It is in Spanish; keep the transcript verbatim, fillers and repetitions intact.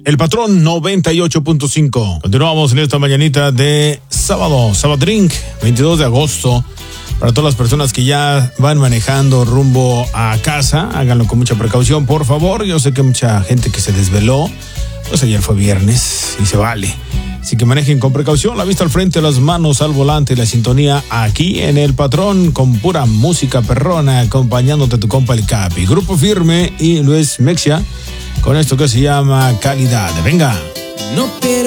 El Patrón noventa y ocho punto cinco. Continuamos en esta mañanita de sábado, Sábado Drink, veintidós de agosto. Para todas las personas que ya van manejando rumbo a casa, háganlo con mucha precaución, por favor. Yo sé que mucha gente que se desveló, pues ayer fue viernes y se vale. Así que manejen con precaución, la vista al frente, las manos al volante y la sintonía aquí en El Patrón con pura música perrona, acompañándote tu compa El Capi, Grupo Firme y Luis Mexia con esto que se llama Calidad. Venga. No quiero